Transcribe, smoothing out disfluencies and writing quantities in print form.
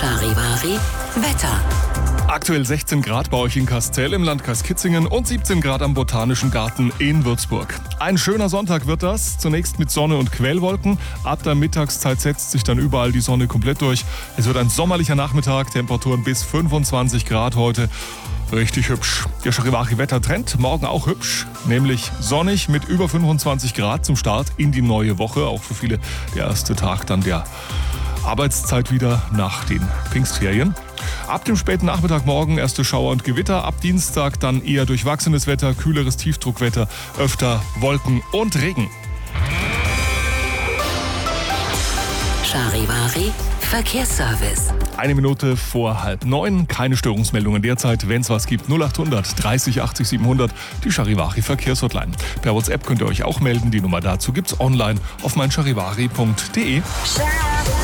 Charivari Wetter. Aktuell 16 Grad bei euch in Kastel im Landkreis Kitzingen und 17 Grad am Botanischen Garten in Würzburg. Ein schöner Sonntag wird das, zunächst mit Sonne und Quellwolken. Ab der Mittagszeit setzt sich dann überall die Sonne komplett durch. Es wird ein sommerlicher Nachmittag, Temperaturen bis 25 Grad heute. Richtig hübsch. Der Charivari-Wettertrend morgen auch hübsch, nämlich sonnig mit über 25 Grad zum Start in die neue Woche. Auch für viele der erste Tag dann der Arbeitszeit wieder nach den Pfingstferien. Ab dem späten Nachmittag morgen erste Schauer und Gewitter. Ab Dienstag dann eher durchwachsenes Wetter, kühleres Tiefdruckwetter, öfter Wolken und Regen. Charivari Verkehrsservice. 1 Minute vor 8:30. Keine Störungsmeldungen derzeit. Wenn es was gibt, 0800 30 80 700, die Charivari Verkehrshotline. Per WhatsApp könnt ihr euch auch melden. Die Nummer dazu gibt's online auf meincharivari.de.